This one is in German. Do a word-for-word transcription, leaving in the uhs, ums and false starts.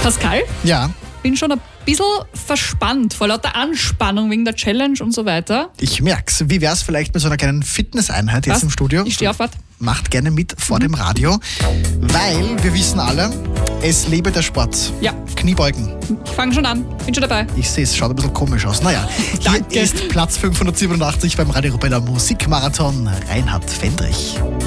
Pascal, Ja, bin schon ein bisschen verspannt, vor lauter Anspannung wegen der Challenge und so weiter. ich merk's. Wie wär's vielleicht mit so einer kleinen Fitnesseinheit jetzt Was? im Studio? Ich stehe auf, warte. Macht gerne mit vor dem Radio, weil wir wissen alle, es lebe der Sport. Ja, Kniebeugen. ich fange schon an, bin schon dabei. Ich sehe es, schaut ein bisschen komisch aus. Naja, hier Danke. ist Platz fünfhundertsiebenundachtzig beim Radio Rubella Musikmarathon. Reinhard Fendrich.